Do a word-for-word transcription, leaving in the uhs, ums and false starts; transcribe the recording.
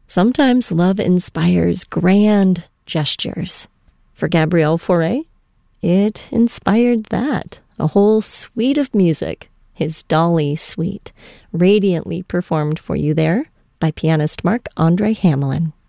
Sometimes love inspires grand gestures. For Gabriel Fauré, it inspired that. A whole suite of music, his Dolly Suite, radiantly performed for you there by pianist Marc-Andre Hamelin.